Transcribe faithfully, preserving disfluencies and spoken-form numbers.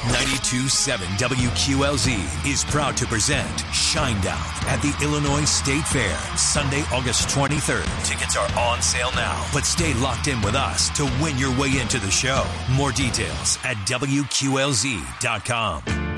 ninety-two point seven W Q L Z is proud to present Shinedown at the Illinois State Fair, Sunday, August twenty-third. Tickets are on sale now, but stay locked in with us to win your way into the show. More details at W Q L Z dot com.